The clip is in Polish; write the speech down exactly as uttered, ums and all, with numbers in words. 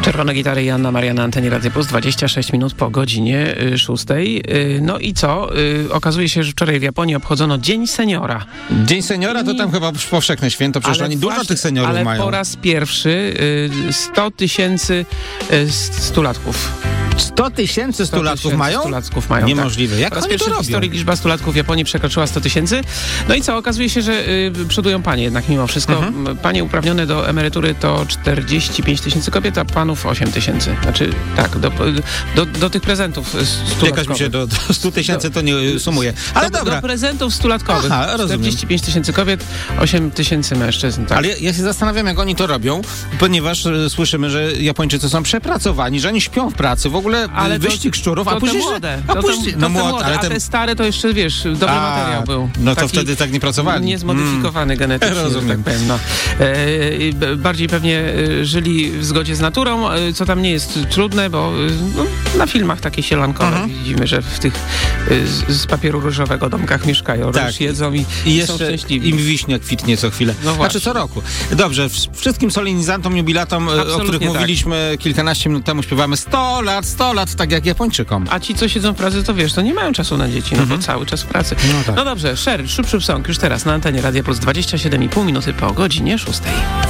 Czerwone gitary i Anna Maria na antenie Radia Plus, dwadzieścia sześć minut po godzinie szóstej. No i co? Okazuje się, że wczoraj w Japonii obchodzono Dzień Seniora. Dzień Seniora to tam chyba powszechne święto, przecież ale oni właśnie, dużo tych seniorów ale mają. Ale po raz pierwszy sto tysięcy stulatków. sto tysięcy stulatków mają? Stulatków mają, Niemożliwe. tak. Jak po raz oni pierwszy to robią? w historii liczba stulatków w Japonii przekroczyła sto tysięcy. No i co? Okazuje się, że y, przodują panie jednak mimo wszystko. Mhm. Panie uprawnione do emerytury to czterdzieści pięć tysięcy kobiet, a panów osiem tysięcy. Znaczy, tak, do, do, do tych prezentów stulatkowych. Jakaś mi się do, do stu tysięcy to nie sumuje. Ale do, dobra. Do prezentów stulatkowych. Aha, rozumiem. czterdzieści pięć tysięcy kobiet, osiem tysięcy mężczyzn. Tak. Ale ja, ja się zastanawiam, jak oni to robią, ponieważ e, słyszymy, że Japończycy są przepracowani, że oni śpią w pracy, w ogóle ale wyścig to, szczurów, to a później... Te młode. A to później... to, no to młode, młode, ale a te... te stare to jeszcze, wiesz, dobry a, materiał był. No to taki wtedy tak nie pracowali. Niezmodyfikowany mm. genetycznie, Rozumiem. tak powiem. No. E, bardziej pewnie żyli w zgodzie z naturą, co tam nie jest trudne, bo no, na filmach takie sielankowe mhm. widzimy, że w tych z, z papieru różowego domkach mieszkają, tak. Już jedzą i, I i jeszcze są szczęśliwi. im wiśnia kwitnie co chwilę. No znaczy co roku. Dobrze, wszystkim solenizantom, jubilatom, absolutnie o których tak. mówiliśmy kilkanaście minut temu, śpiewamy sto lat, sto lat, tak jak Japończykom. A ci, co siedzą w pracy, to wiesz, to nie mają czasu na dzieci, no mhm. bo cały czas w pracy. No, tak. no dobrze, Sher, Szup Szup Song już teraz na antenie Radia Plus, dwadzieścia siedem i pół minuty po godzinie szóstej.